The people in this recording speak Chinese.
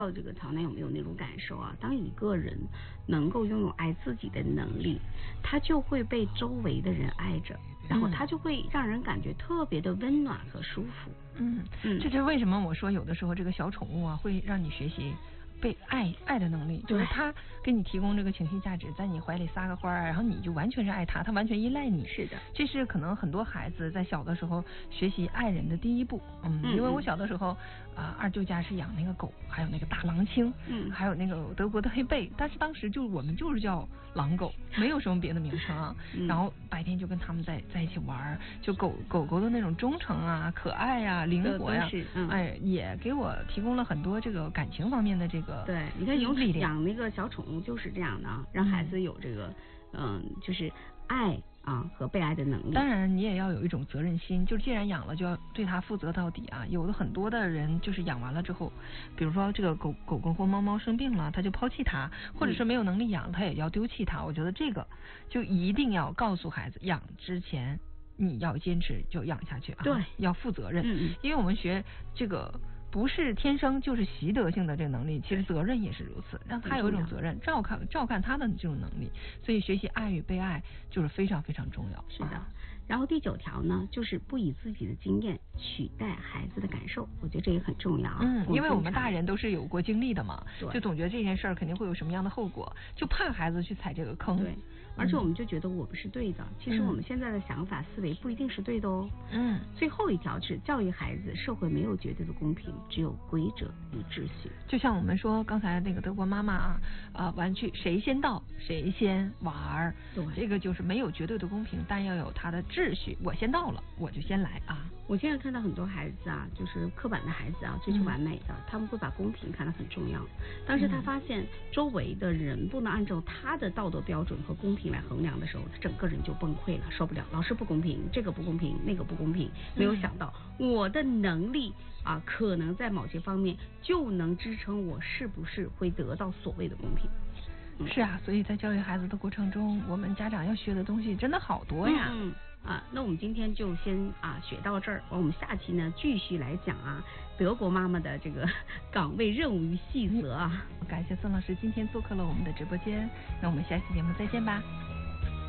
这个曹楠有没有那种感受啊？当一个人能够拥有爱自己的能力，他就会被周围的人爱着，然后他就会让人感觉特别的温暖和舒服。 这就是为什么我说有的时候这个小宠物啊会让你学习被爱的能力，就是他给你提供这个情绪价值，在你怀里撒个花，然后你就完全是爱他，他完全依赖你。 是的， 这是可能很多孩子在小的时候学习爱人的第一步。因为我小的时候二舅家是养那个狗，还有那个大狼青，还有那个德国的黑背，但是当时我们就是叫狼狗，没有什么别的名称啊。然后白天就跟他们在一起玩，就狗狗的那种忠诚啊、可爱啊、灵活呀，也给我提供了很多这个感情方面的这个。 对，你看养那个小宠物就是这样的啊，让孩子有这个就是爱和被爱的能力。 当然你也要有一种责任心，就既然养了就要对它负责到底啊。有的很多的人就是养完了之后，比如说这个狗或猫猫生病了，他就抛弃它，或者是没有能力养，他也要丢弃它。我觉得这个就一定要告诉孩子，养之前你要坚持就养下去啊， 对， 要负责任。因为我们学这个不是天生就是习得性的这个能力，其实责任也是如此，让他有一种责任，照看他的这种能力。所以学习爱与被爱就是非常非常重要。 是的。然后第9条呢，就是不以自己的经验取代孩子的感受，我觉得这也很重要啊。 因为我们大人都是有过经历的嘛， 对， 就总觉得这件事儿肯定会有什么样的后果，就怕孩子去踩这个坑。 对，而且我们就觉得我们是对的，其实我们现在的想法思维不一定是对的哦。最后一条是教育孩子，社会没有绝对的公平，只有规则与秩序。 就像我们说刚才那个德国妈妈玩具谁先到谁先玩， 对， 这个就是没有绝对的公平，但要有它的秩序。我先到了，我就先来啊。 我现在看到很多孩子啊，就是刻板的孩子啊，追求完美的，他们会把公平看得很重要。但是他发现周围的人不能按照他的道德标准和公平来衡量的时候，他整个人就崩溃了，受不了。老师不公平，这个不公平，那个不公平，没有想到我的能力可能在某些方面就能支撑我是不是会得到所谓的公平。 是啊，所以在教育孩子的过程中，我们家长要学的东西真的好多呀。 那我们今天就先学到这儿，我们下期呢继续来讲德国妈妈的这个岗位任务与细则啊。 感谢宋老师今天做客了我们的直播间，那我们下期节目再见吧。